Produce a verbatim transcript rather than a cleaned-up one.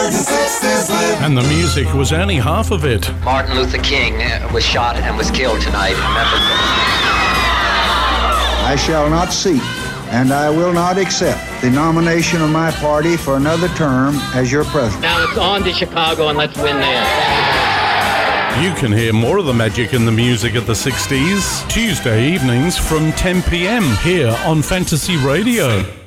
where the sixties live. And the music was only half of it. Martin Luther King was shot and was killed tonight in Memphis. I shall not seek, and I will not accept the nomination of my party for another term as your president. Now it's on to Chicago and let's win there. You can hear more of the magic and the music of the sixties Tuesday evenings from ten p.m. here on Fantasy Radio.